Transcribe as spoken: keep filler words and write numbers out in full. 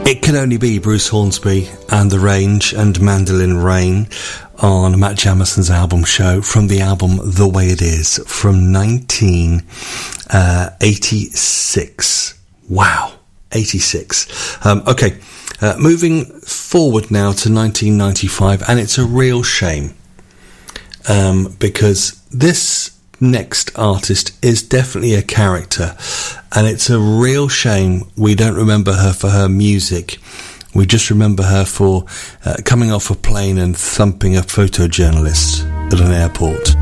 It Can Only Be Bruce Hornsby and The Range and Mandolin Rain on Matt Jamison's album Show from the album The Way It Is from nineteen eighty-six. Wow, eighty-six. Um, okay, uh, moving forward now to nineteen ninety-five, and it's a real shame um, because this next artist is definitely a character, and it's a real shame we don't remember her for her music. We just remember her for uh, coming off a plane and thumping a photojournalist at an airport.